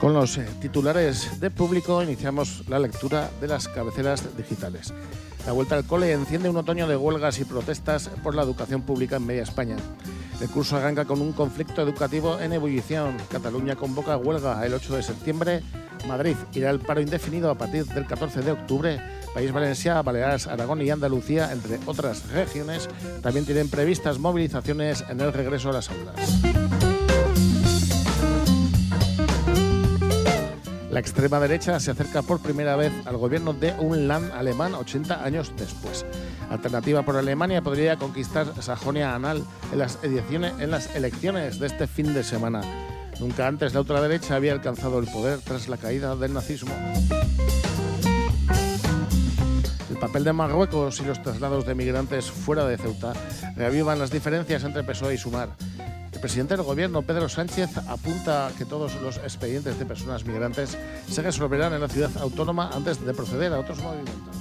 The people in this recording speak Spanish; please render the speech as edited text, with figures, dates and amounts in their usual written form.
Con los titulares de Público iniciamos la lectura de las cabeceras digitales. La vuelta al cole enciende un otoño de huelgas y protestas por la educación pública en media España. El curso arranca con un conflicto educativo en ebullición. Cataluña convoca huelga el 8 de septiembre. Madrid irá al paro indefinido a partir del 14 de octubre. País Valencià, Baleares, Aragón y Andalucía, entre otras regiones, también tienen previstas movilizaciones en el regreso a las aulas. La extrema derecha se acerca por primera vez al gobierno de un Land alemán 80 años después. Alternativa por Alemania podría conquistar Sajonia-Anhalt en las elecciones de este fin de semana. Nunca antes la ultraderecha había alcanzado el poder tras la caída del nazismo. El papel de Marruecos y los traslados de migrantes fuera de Ceuta reavivan las diferencias entre PSOE y Sumar. El presidente del gobierno, Pedro Sánchez, apunta que todos los expedientes de personas migrantes se resolverán en la ciudad autónoma antes de proceder a otros movimientos.